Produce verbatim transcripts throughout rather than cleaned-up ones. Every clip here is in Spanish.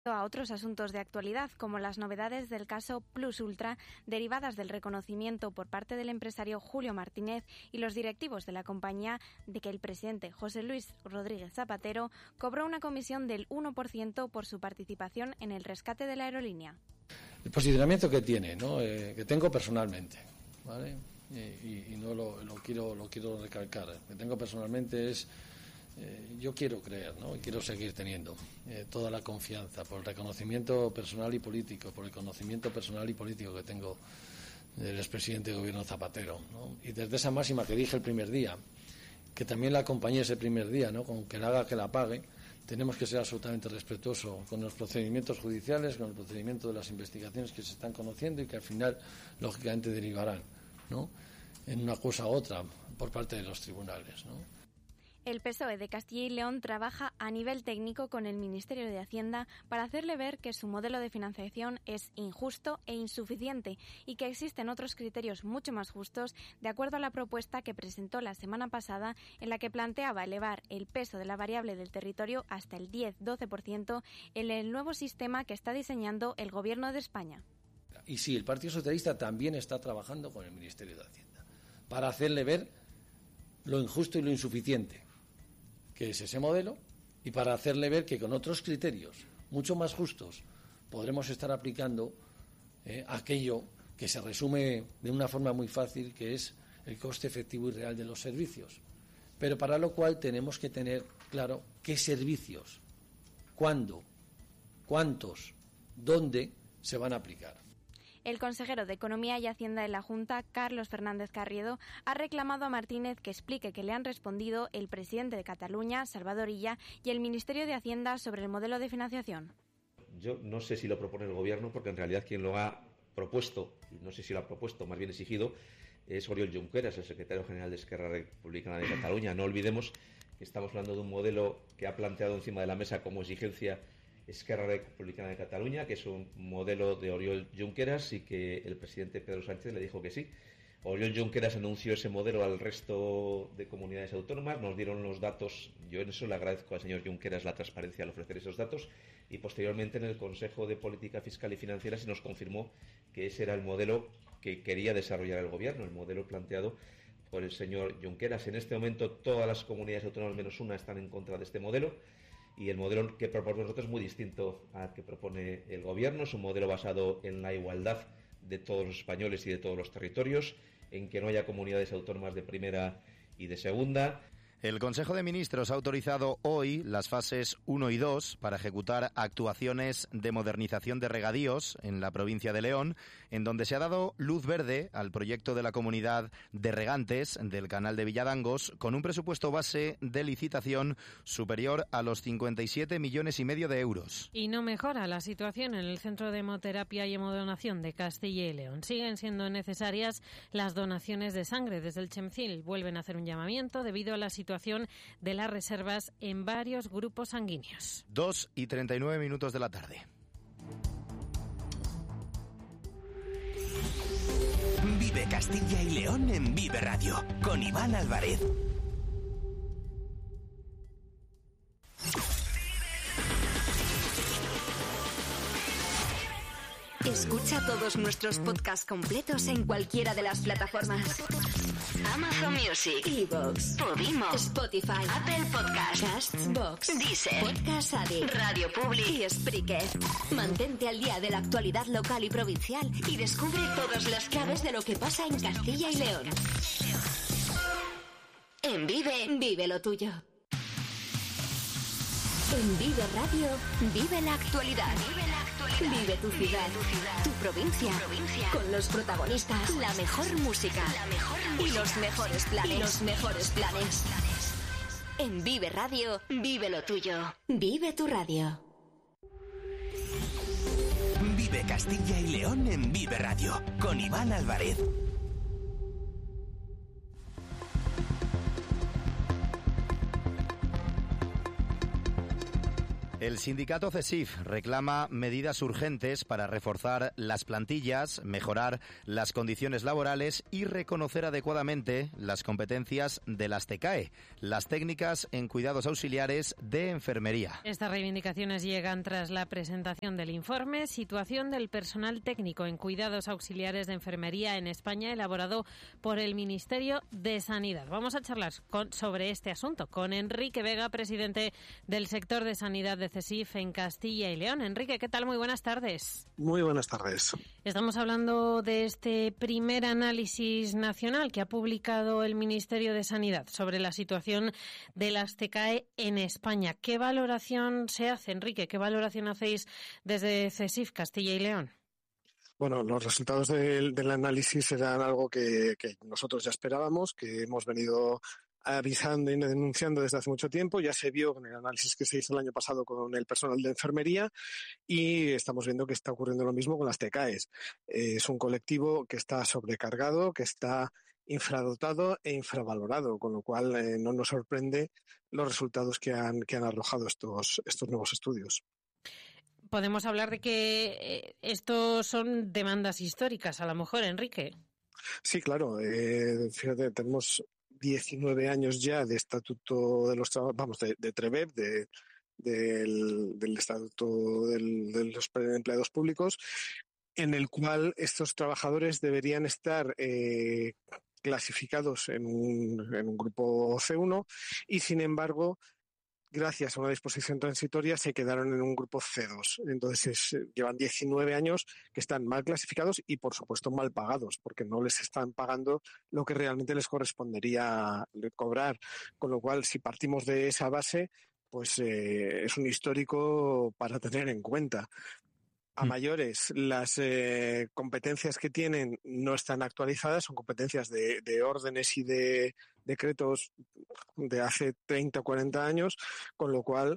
A otros asuntos de actualidad, como las novedades del caso Plus Ultra, derivadas del reconocimiento por parte del empresario Julio Martínez y los directivos de la compañía de que el presidente José Luis Rodríguez Zapatero cobró una comisión del uno por ciento por su participación en el rescate de la aerolínea. El posicionamiento que tiene, ¿no? eh, que tengo personalmente, ¿vale? Y, y no lo, lo quiero lo quiero recalcar, que tengo personalmente es Eh, yo quiero creer, ¿no? Y quiero seguir teniendo eh, toda la confianza por el reconocimiento personal y político, por el conocimiento personal y político que tengo del expresidente del gobierno Zapatero, ¿no? Y desde esa máxima que dije el primer día, que también la acompañé ese primer día, ¿no? Con que la haga, que la pague, tenemos que ser absolutamente respetuosos con los procedimientos judiciales, con el procedimiento de las investigaciones que se están conociendo y que al final, lógicamente, derivarán, ¿no? En una cosa u otra por parte de los tribunales, ¿no? El P S O E de Castilla y León trabaja a nivel técnico con el Ministerio de Hacienda para hacerle ver que su modelo de financiación es injusto e insuficiente y que existen otros criterios mucho más justos de acuerdo a la propuesta que presentó la semana pasada en la que planteaba elevar el peso de la variable del territorio hasta el diez a doce por ciento en el nuevo sistema que está diseñando el Gobierno de España. Y sí, el Partido Socialista también está trabajando con el Ministerio de Hacienda para hacerle ver lo injusto y lo insuficiente que es ese modelo, y para hacerle ver que con otros criterios mucho más justos podremos estar aplicando eh, aquello que se resume de una forma muy fácil, que es el coste efectivo y real de los servicios. Pero para lo cual tenemos que tener claro qué servicios, cuándo, cuántos, dónde se van a aplicar. El consejero de Economía y Hacienda de la Junta, Carlos Fernández Carriedo, ha reclamado a Martínez que explique que le han respondido el presidente de Cataluña, Salvador Illa, y el Ministerio de Hacienda sobre el modelo de financiación. Yo no sé si lo propone el Gobierno, porque en realidad quien lo ha propuesto, y no sé si lo ha propuesto, más bien exigido, es Oriol Junqueras, el secretario general de Esquerra Republicana de Cataluña. No olvidemos que estamos hablando de un modelo que ha planteado encima de la mesa como exigencia Esquerra Republicana de Cataluña, que es un modelo de Oriol Junqueras, y que el presidente Pedro Sánchez le dijo que sí. Oriol Junqueras anunció ese modelo al resto de comunidades autónomas, nos dieron los datos, yo en eso le agradezco al señor Junqueras la transparencia al ofrecer esos datos, y posteriormente en el Consejo de Política Fiscal y Financiera se nos confirmó que ese era el modelo que quería desarrollar el Gobierno, el modelo planteado por el señor Junqueras. En este momento todas las comunidades autónomas menos una están en contra de este modelo, y el modelo que proponemos nosotros es muy distinto al que propone el Gobierno. Es un modelo basado en la igualdad de todos los españoles y de todos los territorios, en que no haya comunidades autónomas de primera y de segunda. El Consejo de Ministros ha autorizado hoy las fases uno y dos para ejecutar actuaciones de modernización de regadíos en la provincia de León, en donde se ha dado luz verde al proyecto de la comunidad de regantes del canal de Villadangos, con un presupuesto base de licitación superior a los cincuenta y siete millones y medio de euros. Y no mejora la situación en el Centro de Hemoterapia y Hemodonación de Castilla y León. Siguen siendo necesarias las donaciones de sangre. Desde el Chemcil vuelven a hacer un llamamiento debido a la situación de las reservas en varios grupos sanguíneos. Dos y treinta y nueve minutos de la tarde. Vive Castilla y León en Vive Radio, con Iván Álvarez. Escucha todos nuestros podcasts completos en cualquiera de las plataformas: Amazon Music, iVoox, Podimo, Spotify, Apple Podcasts, Castbox, Deezer, Podcast Addict, Radio Public y Spreaker. Mantente al día de la actualidad local y provincial y descubre todas las claves de lo que pasa en Castilla y León. En Vive, vive lo tuyo. En Vive Radio, vive la actualidad. Vive la actualidad. Vive tu ciudad, vive tu, ciudad. Tu, provincia, tu provincia. Con los protagonistas, la mejor música, la mejor música. Y los mejores planes. Y los mejores planes. En Vive Radio, vive lo tuyo. Vive tu radio. Vive Castilla y León en Vive Radio, con Iván Álvarez. El sindicato CESIF reclama medidas urgentes para reforzar las plantillas, mejorar las condiciones laborales y reconocer adecuadamente las competencias de las TECAE, las técnicas en cuidados auxiliares de enfermería. Estas reivindicaciones llegan tras la presentación del informe Situación del personal técnico en cuidados auxiliares de enfermería en España, elaborado por el Ministerio de Sanidad. Vamos a charlar con, sobre este asunto con Enrique Vega, presidente del sector de sanidad de CESIF en Castilla y León. Enrique, ¿qué tal? Muy buenas tardes. Muy buenas tardes. Estamos hablando de este primer análisis nacional que ha publicado el Ministerio de Sanidad sobre la situación de las TECAE en España. ¿Qué valoración se hace, Enrique? ¿Qué valoración hacéis desde CESIF Castilla y León? Bueno, los resultados del, del análisis eran algo que, que nosotros ya esperábamos, que hemos venido avisando y denunciando desde hace mucho tiempo. Ya se vio en el análisis que se hizo el año pasado con el personal de enfermería y estamos viendo que está ocurriendo lo mismo con las TECAES. Eh, es un colectivo que está sobrecargado, que está infradotado e infravalorado, con lo cual eh, no nos sorprende los resultados que han, que han arrojado estos, estos nuevos estudios. Podemos hablar de que eh, estos son demandas históricas, a lo mejor, Enrique. Sí, claro. Eh, fíjate, tenemos diecinueve años ya de estatuto de los vamos de, de TREBEP, de, del, del estatuto del, de los empleados públicos, en el cual estos trabajadores deberían estar eh, clasificados en un, en un grupo C uno y, sin embargo, gracias a una disposición transitoria se quedaron en un grupo C dos. Entonces es, llevan diecinueve años que están mal clasificados y, por supuesto, mal pagados, porque no les están pagando lo que realmente les correspondería cobrar. Con lo cual, si partimos de esa base, pues eh, es un histórico para tener en cuenta. A mayores, las eh, competencias que tienen no están actualizadas, son competencias de, de órdenes y de decretos de hace treinta o cuarenta años, con lo cual,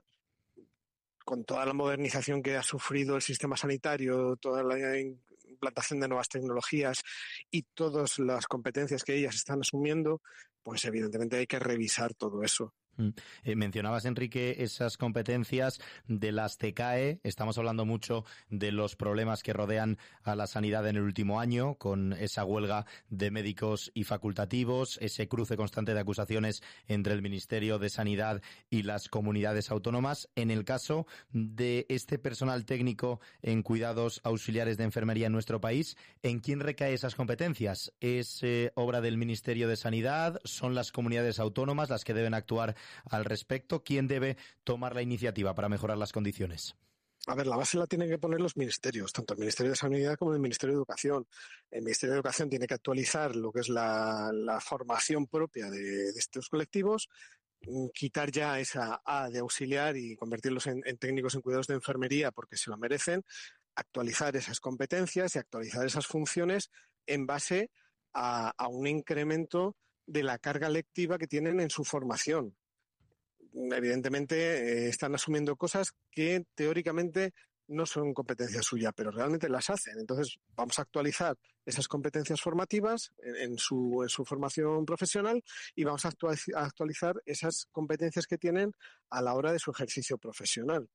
con toda la modernización que ha sufrido el sistema sanitario, toda la implantación de nuevas tecnologías y todas las competencias que ellas están asumiendo, pues evidentemente hay que revisar todo eso. Eh, mencionabas, Enrique, esas competencias de las TECAE. Estamos hablando mucho de los problemas que rodean a la sanidad en el último año, con esa huelga de médicos y facultativos, ese cruce constante de acusaciones entre el Ministerio de Sanidad y las comunidades autónomas. En el caso de este personal técnico en cuidados auxiliares de enfermería en nuestro país, ¿en quién recae esas competencias? ¿Es eh, obra del Ministerio de Sanidad? ¿Son las comunidades autónomas las que deben actuar al respecto? ¿Quién debe tomar la iniciativa para mejorar las condiciones? A ver, la base la tienen que poner los ministerios, tanto el Ministerio de Sanidad como el Ministerio de Educación. El Ministerio de Educación tiene que actualizar lo que es la, la formación propia de, de estos colectivos, quitar ya esa A de auxiliar y convertirlos en, en técnicos en cuidados de enfermería porque se lo merecen, actualizar esas competencias y actualizar esas funciones en base a, a un incremento de la carga lectiva que tienen en su formación. Evidentemente eh, están asumiendo cosas que teóricamente no son competencia suya, pero realmente las hacen. Entonces vamos a actualizar esas competencias formativas en, en, su, en su formación profesional y vamos a actualizar esas competencias que tienen a la hora de su ejercicio profesional.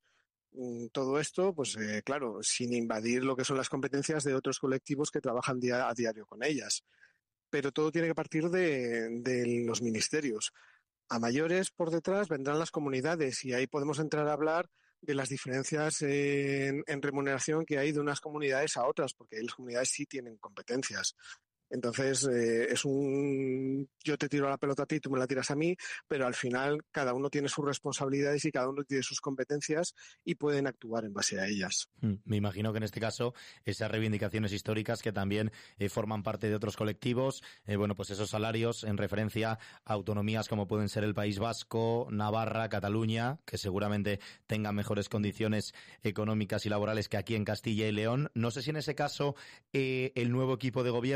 Todo esto, pues eh, claro, sin invadir lo que son las competencias de otros colectivos que trabajan día a diario con ellas. Pero todo tiene que partir de, de los ministerios. A mayores, por detrás, vendrán las comunidades y ahí podemos entrar a hablar de las diferencias en, en remuneración que hay de unas comunidades a otras, porque las comunidades sí tienen competencias. Entonces, eh, es un yo te tiro la pelota a ti, tú me la tiras a mí, pero al final cada uno tiene sus responsabilidades y cada uno tiene sus competencias y pueden actuar en base a ellas. Me imagino que en este caso esas reivindicaciones históricas que también eh, forman parte de otros colectivos, eh, bueno, pues esos salarios en referencia a autonomías como pueden ser el País Vasco, Navarra, Cataluña, que seguramente tengan mejores condiciones económicas y laborales que aquí en Castilla y León. No sé si en ese caso eh, el nuevo equipo de gobierno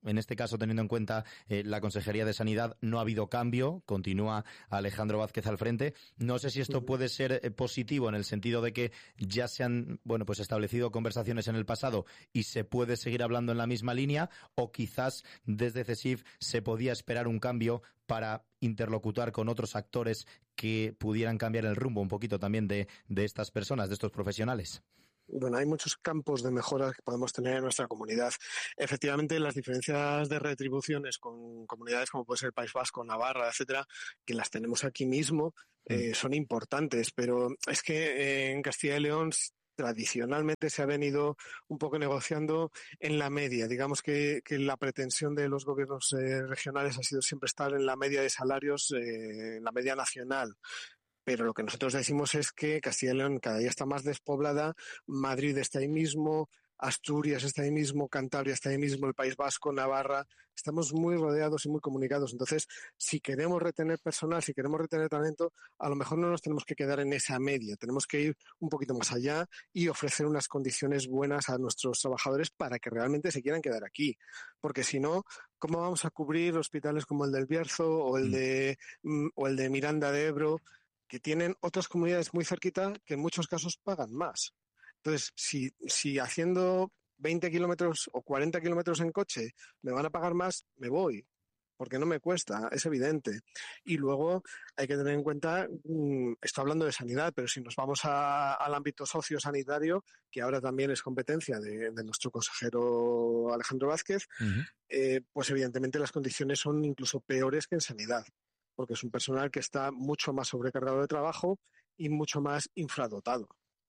en este caso teniendo en cuenta eh, la Consejería de Sanidad, no ha habido cambio, continúa Alejandro Vázquez al frente. No sé si esto puede ser eh, positivo en el sentido de que ya se han, bueno, pues establecido conversaciones en el pasado y se puede seguir hablando en la misma línea, o quizás desde CESIF se podía esperar un cambio para interlocutar con otros actores que pudieran cambiar el rumbo un poquito también de, de estas personas, de estos profesionales. Bueno, hay muchos campos de mejora que podemos tener en nuestra comunidad. Efectivamente, las diferencias de retribuciones con comunidades como puede ser el País Vasco, Navarra, etcétera, que las tenemos aquí mismo, eh, son importantes, pero es que eh, en Castilla y León tradicionalmente se ha venido un poco negociando en la media. Digamos que, que la pretensión de los gobiernos eh, regionales ha sido siempre estar en la media de salarios, eh, en la media nacional. Pero lo que nosotros decimos es que Castilla y León cada día está más despoblada, Madrid está ahí mismo, Asturias está ahí mismo, Cantabria está ahí mismo, el País Vasco, Navarra, estamos muy rodeados y muy comunicados. Entonces, si queremos retener personal, si queremos retener talento, a lo mejor no nos tenemos que quedar en esa media, tenemos que ir un poquito más allá y ofrecer unas condiciones buenas a nuestros trabajadores para que realmente se quieran quedar aquí. Porque si no, ¿cómo vamos a cubrir hospitales como el del Bierzo o el de, mm, o el de Miranda de Ebro, que tienen otras comunidades muy cerquita que en muchos casos pagan más? Entonces, si, si haciendo veinte kilómetros o cuarenta kilómetros en coche me van a pagar más, me voy, porque no me cuesta, es evidente. Y luego hay que tener en cuenta, mmm, estoy hablando de sanidad, pero si nos vamos a, al ámbito sociosanitario, que ahora también es competencia de, de nuestro consejero Alejandro Vázquez, uh-huh. eh, pues evidentemente las condiciones son incluso peores que en sanidad, porque es un personal que está mucho más sobrecargado de trabajo y mucho más infradotado.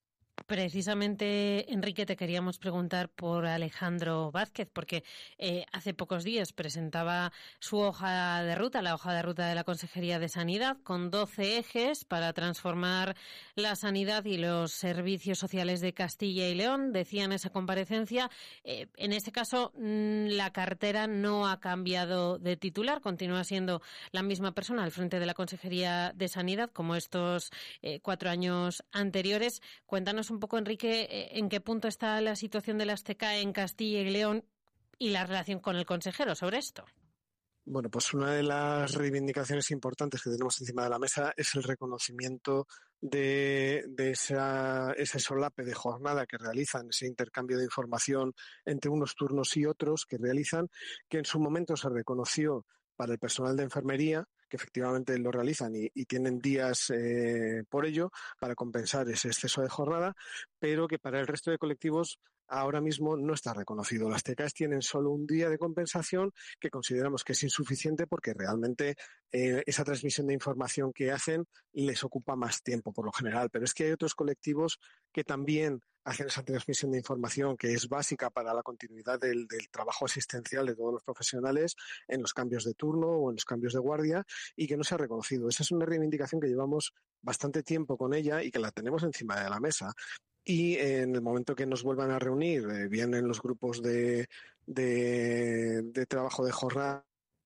Precisamente, Enrique, te queríamos preguntar por Alejandro Vázquez, porque eh, hace pocos días presentaba su hoja de ruta, la hoja de ruta de la Consejería de Sanidad, con doce ejes para transformar la sanidad y los servicios sociales de Castilla y León. Decía en esa comparecencia, eh, en este caso, la cartera no ha cambiado de titular, continúa siendo la misma persona al frente de la Consejería de Sanidad como estos eh, cuatro años anteriores. Cuéntanos un poco, Enrique, en qué punto está la situación de las T K E en Castilla y León y la relación con el consejero sobre esto. Bueno, pues una de las reivindicaciones importantes que tenemos encima de la mesa es el reconocimiento de, de esa, ese solape de jornada que realizan, ese intercambio de información entre unos turnos y otros que realizan, que en su momento se reconoció para el personal de enfermería, que efectivamente lo realizan y, y tienen días eh, por ello para compensar ese exceso de jornada, pero que para el resto de colectivos ahora mismo no está reconocido. Las T K Es tienen solo un día de compensación que consideramos que es insuficiente porque realmente eh, esa transmisión de información que hacen les ocupa más tiempo por lo general, pero es que hay otros colectivos que también hacen esa transmisión de información que es básica para la continuidad del, del trabajo asistencial de todos los profesionales en los cambios de turno o en los cambios de guardia y que no se ha reconocido. Esa es una reivindicación que llevamos bastante tiempo con ella y que la tenemos encima de la mesa. Y en el momento que nos vuelvan a reunir, eh, bien en los grupos de, de, de trabajo de jornada,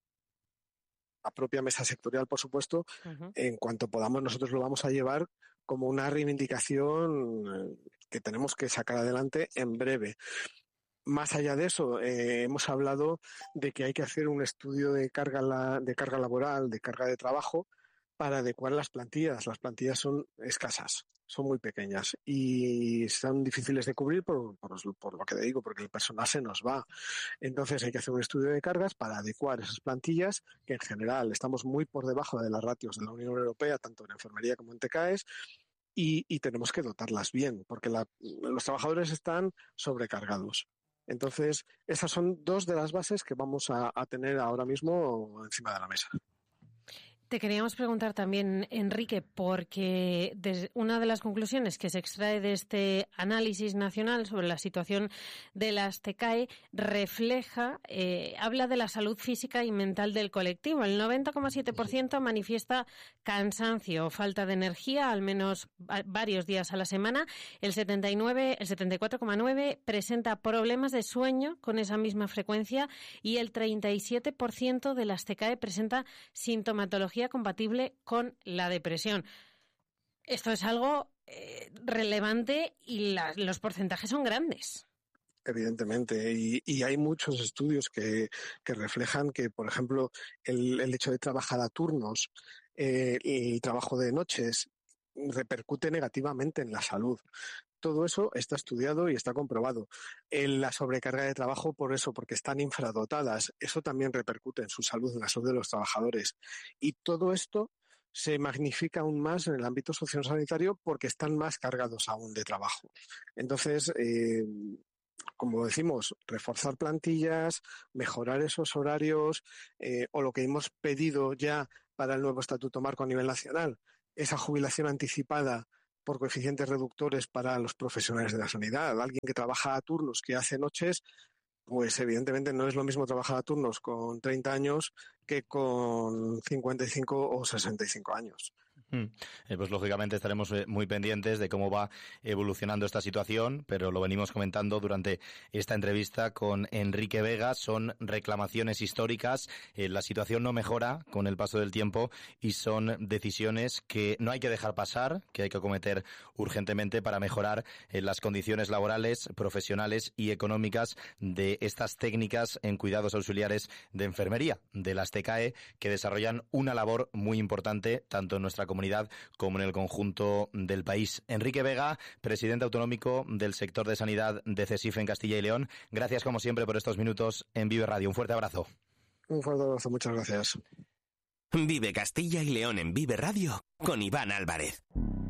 la propia mesa sectorial, por supuesto, uh-huh. en cuanto podamos nosotros lo vamos a llevar como una reivindicación que tenemos que sacar adelante en breve. Más allá de eso, eh, hemos hablado de que hay que hacer un estudio de carga, la, de carga laboral, de carga de trabajo, para adecuar las plantillas. Las plantillas son escasas, son muy pequeñas y son difíciles de cubrir por, por, por lo que te digo, porque el personal se nos va. Entonces hay que hacer un estudio de cargas para adecuar esas plantillas, que en general estamos muy por debajo de las ratios de la Unión Europea, tanto en enfermería como en T K Es, y, y tenemos que dotarlas bien, porque la, los trabajadores están sobrecargados. Entonces, esas son dos de las bases que vamos a, a tener ahora mismo encima de la mesa. Te queríamos preguntar también, Enrique, porque una de las conclusiones que se extrae de este análisis nacional sobre la situación de las T K E refleja, eh, habla de la salud física y mental del colectivo. El noventa coma siete por ciento manifiesta cansancio o falta de energía, al menos varios días a la semana. El setenta y nueve, el setenta y cuatro coma nueve por ciento presenta problemas de sueño con esa misma frecuencia y el treinta y siete por ciento de las T K E presenta sintomatología compatible con la depresión. Esto es algo eh, relevante y la, los porcentajes son grandes. Evidentemente, y, y hay muchos estudios que, que reflejan que, por ejemplo, el, el hecho de trabajar a turnos, eh, el trabajo de noches, repercute negativamente en la salud. Todo eso está estudiado y está comprobado. En la sobrecarga de trabajo, por eso, porque están infradotadas, eso también repercute en su salud, en la salud de los trabajadores. Y todo esto se magnifica aún más en el ámbito sociosanitario porque están más cargados aún de trabajo. Entonces, eh, como decimos, reforzar plantillas, mejorar esos horarios, eh, o lo que hemos pedido ya para el nuevo Estatuto Marco a nivel nacional, esa jubilación anticipada por coeficientes reductores para los profesionales de la sanidad. Alguien que trabaja a turnos, que hace noches, pues evidentemente no es lo mismo trabajar a turnos con treinta años que con cincuenta y cinco o sesenta y cinco años. Mm. Eh, pues lógicamente estaremos eh, muy pendientes de cómo va evolucionando esta situación, pero lo venimos comentando durante esta entrevista con Enrique Vega. Son reclamaciones históricas, eh, la situación no mejora con el paso del tiempo y son decisiones que no hay que dejar pasar, que hay que acometer urgentemente para mejorar eh, las condiciones laborales, profesionales y económicas de estas técnicas en cuidados auxiliares de enfermería, de las T C A E, que desarrollan una labor muy importante tanto en nuestra comunidad como en el conjunto del país. Enrique Vega, presidente autonómico del sector de sanidad de CESIF en Castilla y León, gracias como siempre por estos minutos en Vive Radio. Un fuerte abrazo. Un fuerte abrazo, muchas gracias. Vive Castilla y León en Vive Radio con Iván Álvarez.